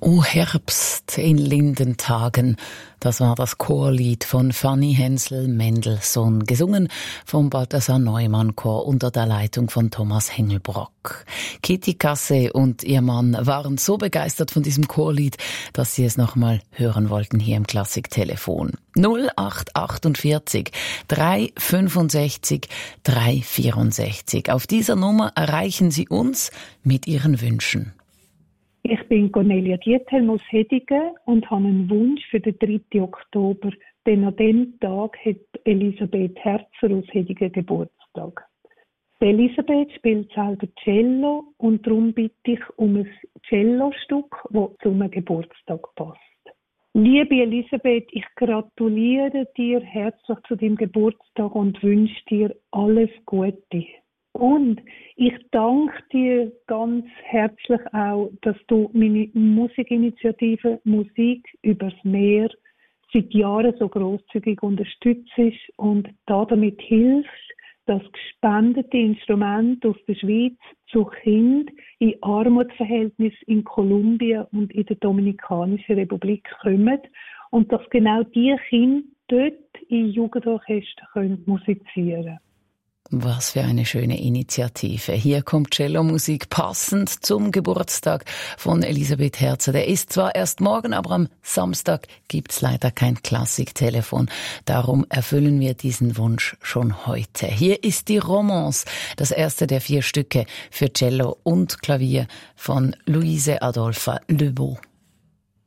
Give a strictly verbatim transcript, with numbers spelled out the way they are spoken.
O Herbst in Lindentagen, das war das Chorlied von Fanny Hensel Mendelssohn, gesungen vom Balthasar Neumann Chor unter der Leitung von Thomas Hengelbrock. Kitty Kasse und ihr Mann waren so begeistert von diesem Chorlied, dass sie es nochmal hören wollten hier im Klassiktelefon. null acht achtundvierzig drei fünfundsechzig drei vierundsechzig. Auf dieser Nummer erreichen Sie uns mit Ihren Wünschen. Ich bin Cornelia Diethelm aus Hedigen und habe einen Wunsch für den dritten Oktober, denn an diesem Tag hat Elisabeth Herzer aus Hedigen Geburtstag. Die Elisabeth spielt selber Cello und darum bitte ich um ein Cellostück, das zum Geburtstag passt. Liebe Elisabeth, ich gratuliere dir herzlich zu deinem Geburtstag und wünsche dir alles Gute. Und ich danke dir ganz herzlich auch, dass du meine Musikinitiative Musik übers Meer seit Jahren so grosszügig unterstützt und damit hilfst, dass gespendete Instrumente aus der Schweiz zu Kindern in Armutsverhältnissen in Kolumbien und in der Dominikanischen Republik kommen und dass genau diese Kinder dort in Jugendorchester können musizieren können. Was für eine schöne Initiative. Hier kommt Cello-Musik passend zum Geburtstag von Elisabeth Herzer. Der ist zwar erst morgen, aber am Samstag gibt's leider kein Klassiktelefon. Darum erfüllen wir diesen Wunsch schon heute. Hier ist die Romance, das erste der vier Stücke für Cello und Klavier von Louise Adolphe Lebeau.